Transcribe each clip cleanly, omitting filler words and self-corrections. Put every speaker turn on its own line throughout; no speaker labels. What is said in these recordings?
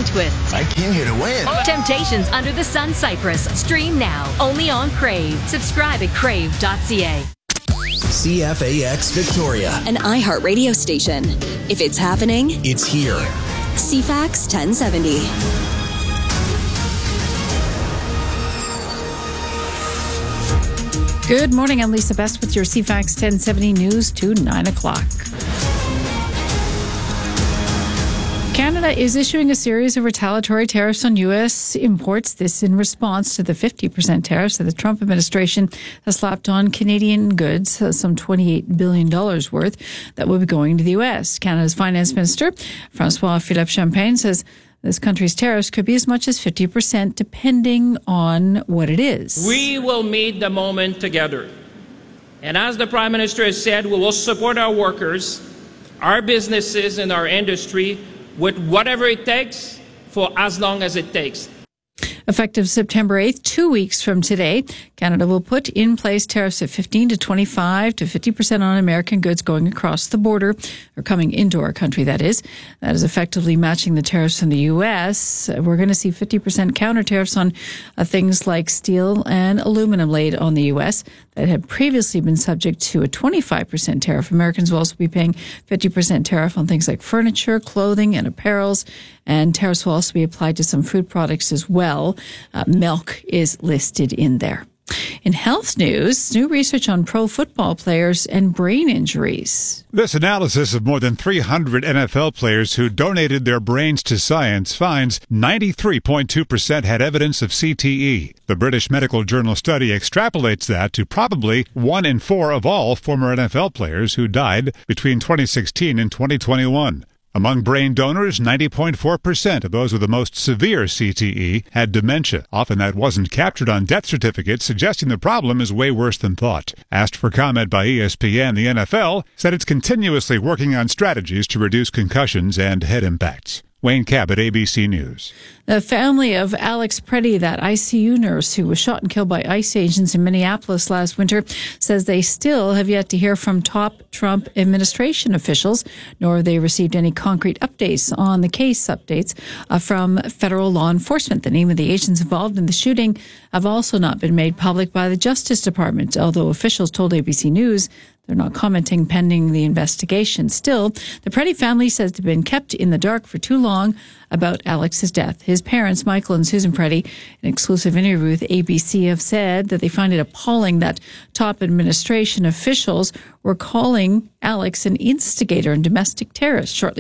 twist.
I came here to win.
Temptations Under the Sun Cyprus. Stream now, only on Crave. Subscribe at crave.ca.
CFAX Victoria.
An iHeartRadio station. If it's happening,
It's here.
CFAX 1070.
Good morning. I'm Lisa Best with your CFAX 1070 news to 9 o'clock. Canada is issuing a series of retaliatory tariffs on U.S. imports. This in response to the 50% tariffs that the Trump administration has slapped on Canadian goods, some $28 billion worth, that will be going to the U.S. Canada's Finance Minister, François-Philippe Champagne, says this country's tariffs could be as much as 50% depending on what it is.
We will meet the moment together. And as the Prime Minister has said, we will support our workers, our businesses, and our industry with whatever it takes for as long as it takes.
Effective September 8th, 2 weeks from today, Canada will put in place tariffs of 15 to 25 to 50% on American goods going across the border, or coming into our country, that is. That is effectively matching the tariffs in the U.S. We're going to see 50% counter tariffs on things like steel and aluminum laid on the U.S. that had previously been subject to a 25% tariff. Americans will also be paying 50% tariff on things like furniture, clothing, and apparels. And tariffs will also be applied to some food products as well. Milk is listed in there. In health news, new research on pro football players and brain injuries.
This analysis of more than 300 NFL players who donated their brains to science finds 93.2% had evidence of CTE. The British Medical Journal study extrapolates that to probably 1 in 4 of all former NFL players who died between 2016 and 2021. Among brain donors, 90.4% of those with the most severe CTE had dementia. Often that wasn't captured on death certificates, suggesting the problem is way worse than thought. Asked for comment by ESPN, the NFL said it's continuously working on strategies to reduce concussions and head impacts. Wayne Cabot, ABC News.
The family of Alex Preddy, that ICU nurse who was shot and killed by ICE agents in Minneapolis last winter, says they still have yet to hear from top Trump administration officials, nor have they received any concrete updates on the case from federal law enforcement. The name of the agents involved in the shooting have also not been made public by the Justice Department, although officials told ABC News they're not commenting pending the investigation. Still, the Preddy family says they've been kept in the dark for too long about Alex's death. His parents, Michael and Susan Preddy, in an exclusive interview with ABC, have said that they find it appalling that top administration officials were calling Alex an instigator and domestic terrorist shortly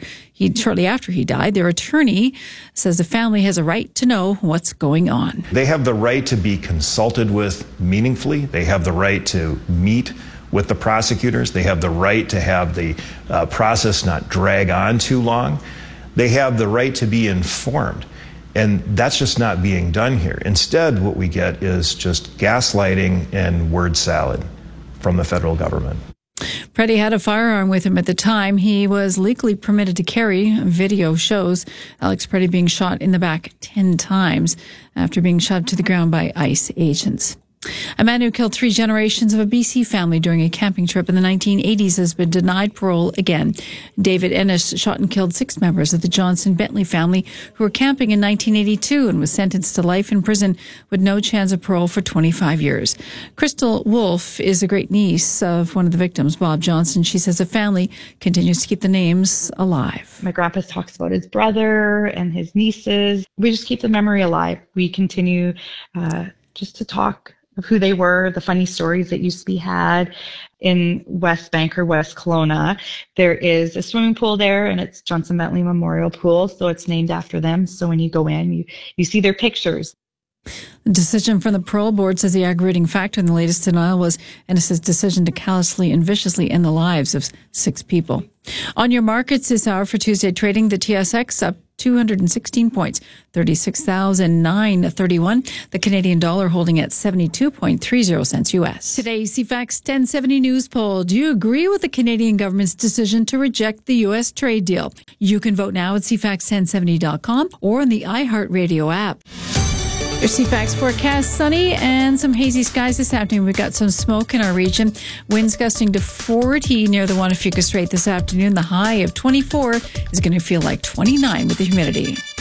after he died. Their attorney says the family has a right to know what's going on.
They have the right to be consulted with meaningfully. They have the right to meet with the prosecutors. They have the right to have the process not drag on too long. They have the right to be informed. And that's just not being done here. Instead, what we get is just gaslighting and word salad from the federal government.
Preddy had a firearm with him at the time he was legally permitted to carry. Video shows Alex Preddy being shot in the back 10 times after being shoved to the ground by ICE agents. A man who killed 3 generations of a BC family during a camping trip in the 1980s has been denied parole again. David Ennis shot and killed 6 members of the Johnson Bentley family who were camping in 1982 and was sentenced to life in prison with no chance of parole for 25 years. Crystal Wolf is a great niece of one of the victims, Bob Johnson. She says the family continues to keep the names alive.
My grandpa talks about his brother and his nieces. We just keep the memory alive. We continue just to talk of who they were, the funny stories that used to be had. In West Bank or West Kelowna, there is a swimming pool there, and it's Johnson Bentley Memorial Pool, so it's named after them. So when you go in, you see their pictures.
The decision from the parole board says the aggravating factor in the latest denial was Ennis's decision to callously and viciously end the lives of 6 people. On your markets this hour for Tuesday trading, the TSX up 216 points, 36,931. The Canadian dollar holding at 72.30 cents U.S. Today's CFAX 1070 News poll. Do you agree with the Canadian government's decision to reject the U.S. trade deal? You can vote now at CFAX1070.com or on the iHeartRadio app. Your CFAX forecast, sunny and some hazy skies this afternoon. We've got some smoke in our region. Winds gusting to 40 near the Juan Fuca Strait this afternoon. The high of 24 is going to feel like 29 with the humidity.